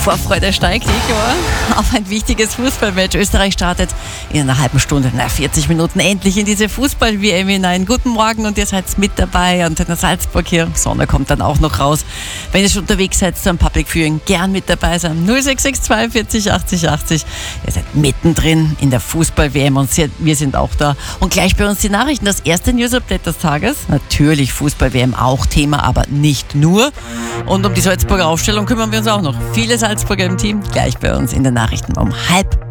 Vorfreude steigt, auf ein wichtiges Fußballmatch. Österreich startet in einer halben Stunde, 40 Minuten endlich in diese Fußball-WM hinein. Guten Morgen und ihr seid mit dabei und in Salzburg hier. Sonne kommt dann auch noch raus. Wenn ihr schon unterwegs seid zu einem Public Viewing, gern mit dabei sein. 0662 40 80 80. Ihr seid mittendrin in der Fußball-WM und wir sind auch da. Und gleich bei uns die Nachrichten. Das erste News-Update des Tages. Natürlich Fußball-WM auch Thema, aber nicht nur. Und um die Salzburger Aufstellung kümmern wir uns auch noch. Viele Salzburger im Team gleich bei uns in den Nachrichten um 7:30.